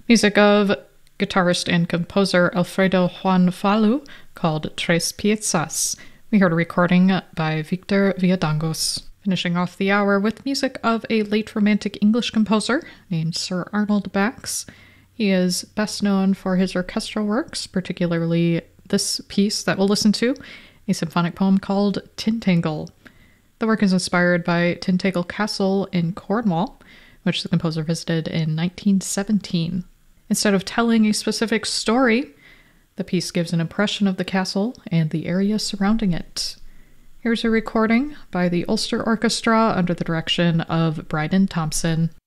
Music of guitarist and composer Alfredo Juan Falu called Tres Piezas. We heard a recording by Victor Villadangos. Finishing off the hour with music of a late Romantic English composer named Sir Arnold Bax. He is best known for his orchestral works, particularly this piece that we'll listen to, a symphonic poem called Tintagel. The work is inspired by Tintagel Castle in Cornwall, which the composer visited in 1917. Instead of telling a specific story, the piece gives an impression of the castle and the area surrounding it. Here's a recording by the Ulster Orchestra under the direction of Bryden Thompson.